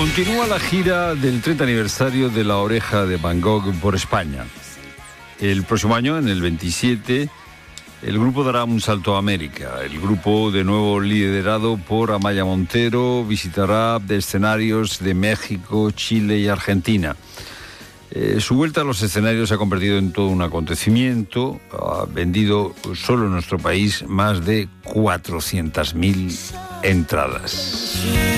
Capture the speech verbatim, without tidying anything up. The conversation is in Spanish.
Continúa la gira del treinta aniversario de La Oreja de Van Gogh por España. El próximo año, en el veintisiete, el grupo dará un salto a América. El grupo, de nuevo liderado por Amaya Montero, visitará escenarios de México, Chile y Argentina. Eh, su vuelta a los escenarios se ha convertido en todo un acontecimiento. Ha vendido solo en nuestro país más de cuatrocientas mil entradas.